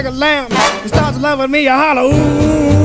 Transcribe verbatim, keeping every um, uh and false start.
lamb. He starts loving me, you holler, ooh.